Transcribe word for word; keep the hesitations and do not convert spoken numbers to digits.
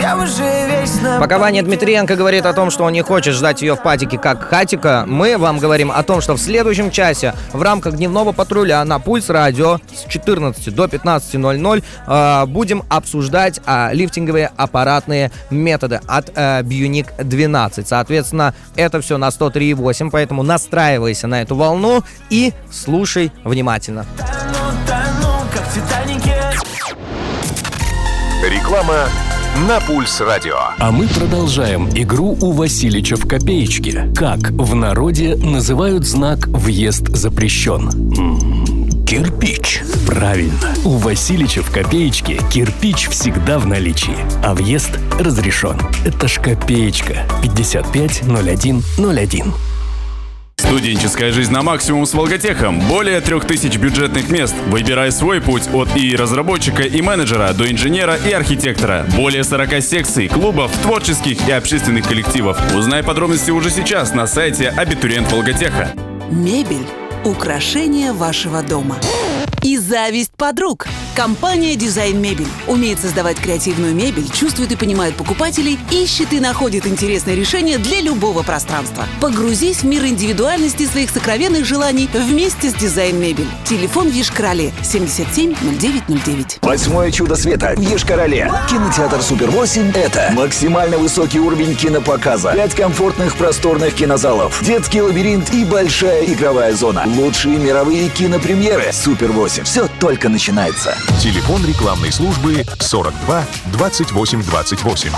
Пока Ваня Дмитриенко говорит о том, что он не хочет ждать ее в падике как хатика, мы вам говорим о том, что в следующем часе в рамках дневного патруля на Пульс Радио с четырнадцати до пятнадцати ноль ноль э, будем обсуждать э, лифтинговые аппаратные методы от э, Bionic двенадцать. Соответственно, это все на сто три и восемь, поэтому настраивайся на эту волну и слушай внимательно. Реклама на Пульс Радио. А мы продолжаем игру у Василича в копеечке. Как в народе называют знак «Въезд запрещен»? М-м, кирпич. Правильно. У Василича в копеечке кирпич всегда в наличии, а въезд разрешен. Это ж копеечка. пятьдесят пять ноль один ноль один. Студенческая жизнь на максимум с Волготехом. Более трех тысяч бюджетных мест. Выбирай свой путь от и разработчика, и менеджера до инженера и архитектора. Более сорока секций, клубов, творческих и общественных коллективов. Узнай подробности уже сейчас на сайте Абитуриент Волготеха. Мебель – украшение вашего дома. И зависть подруг. Компания «Дизайн Мебель» умеет создавать креативную мебель, чувствует и понимает покупателей, ищет и находит интересные решения для любого пространства. Погрузись в мир индивидуальности своих сокровенных желаний вместе с «Дизайн Мебель». Телефон в Йошкар-Оле семьдесят семь ноль девять ноль девять. Восьмое чудо света в Йошкар-Оле. Кинотеатр Супер восемь – это максимально высокий уровень кинопоказа, пять комфортных просторных кинозалов, детский лабиринт и большая игровая зона. Лучшие мировые кинопремьеры. Супер восемь. Все только начинается. Телефон рекламной службы сорок два двадцать восемь двадцать восемь.